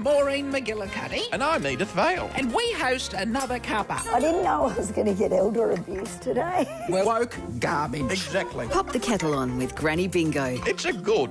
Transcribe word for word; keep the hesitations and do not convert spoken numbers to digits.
Maureen McGillicuddy. And I'm Edith Vale. And we host Another Cuppa. I didn't know I was going to get elder abuse today. We're woke garbage. Exactly. Pop the kettle on with Granny Bingo. It's a gorgeous